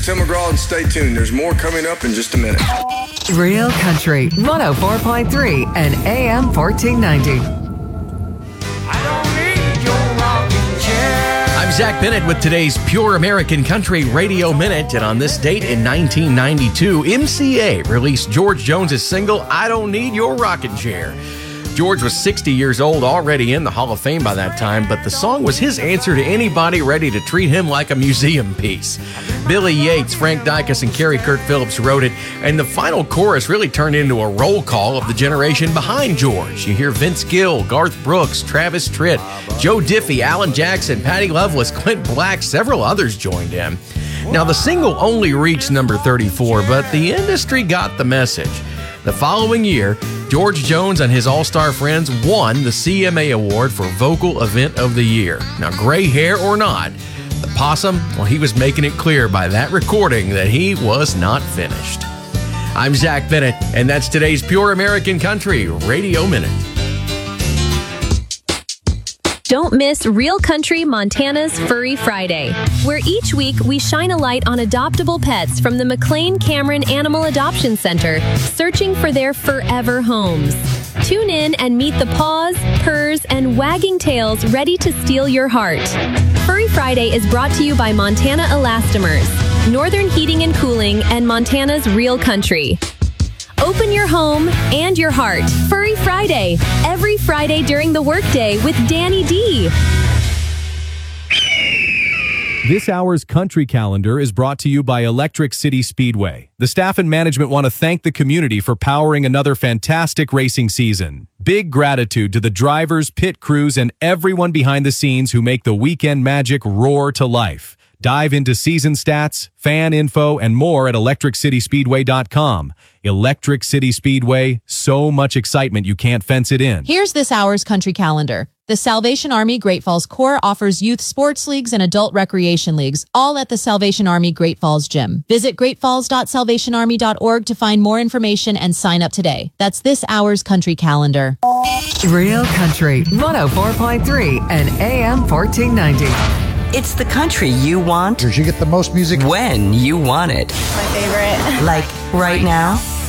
Tim McGraw, and stay tuned. There's more coming up in just a minute. Real Country 104.3 and AM 1490. I'm Zach Bennett with today's Pure American Country Radio Minute, and on this date in 1992, MCA released George Jones's single, I Don't Need Your Rocking Chair. George was 60 years old, already in the Hall of Fame by that time, but the song was his answer to anybody ready to treat him like a museum piece. Billy Yates, Frank Dykes, and Kerry Kurt Phillips wrote it, and the final chorus really turned into a roll call of the generation behind George. You hear Vince Gill, Garth Brooks, Travis Tritt, Joe Diffie, Alan Jackson, Patty Loveless, Clint Black, several others joined in. Now, the single only reached number 34, but the industry got the message. The following year, George Jones and his all-star friends won the CMA Award for Vocal Event of the Year. Now, gray hair or not, the Possum, well, he was making it clear by that recording that he was not finished. I'm Zach Bennett, and that's today's Pure American Country Radio Minute. Don't miss Real Country Montana's Furry Friday, where each week we shine a light on adoptable pets from the McLean Cameron Animal Adoption Center, searching for their forever homes. Tune in and meet the paws, purrs, and wagging tails ready to steal your heart. Furry Friday is brought to you by Montana Elastomers, Northern Heating and Cooling, and Montana's Real Country. Open your home and your heart. Furry Friday, every Friday during the workday with Danny D. This hour's country calendar is brought to you by Electric City Speedway. The staff and management want to thank the community for powering another fantastic racing season. Big gratitude to the drivers, pit crews, and everyone behind the scenes who make the weekend magic roar to life. Dive into season stats, fan info, and more at electriccityspeedway.com. Electric City Speedway, so much excitement you can't fence it in. Here's this hour's country calendar. The Salvation Army Great Falls Corps offers youth sports leagues and adult recreation leagues, all at the Salvation Army Great Falls Gym. Visit greatfalls.salvationarmy.org to find more information and sign up today. That's this hour's country calendar. Real Country 104.3 and AM 1490. It's the country you want. You get the most music when you want it. My favorite. Like right now.